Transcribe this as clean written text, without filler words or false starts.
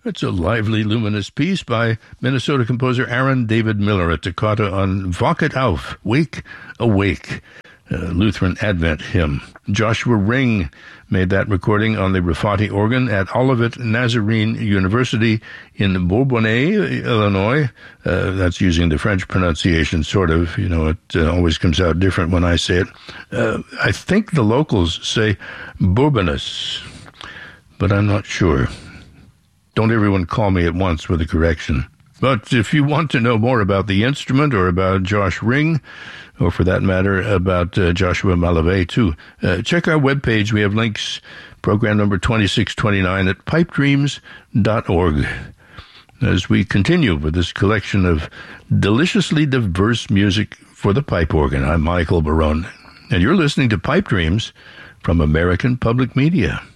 It's a lively, luminous piece by Minnesota composer Aaron David Miller, a toccata on Wachet auf, Wake Awake, Lutheran Advent hymn. Joshua Ring made that recording on the Rafati organ at Olivet Nazarene University in Bourbonnais, Illinois. That's using the French pronunciation, sort of. You know, it always comes out different when I say it. I think the locals say Bourbonnais, but I'm not sure. Don't everyone call me at once with a correction. But if you want to know more about the instrument or about Josh Ring, or for that matter, about Joshua Malavey too, check our webpage. We have links, program number 2629 at pipedreams.org. As we continue with this collection of deliciously diverse music for the pipe organ, I'm Michael Barone, and you're listening to Pipe Dreams from American Public Media.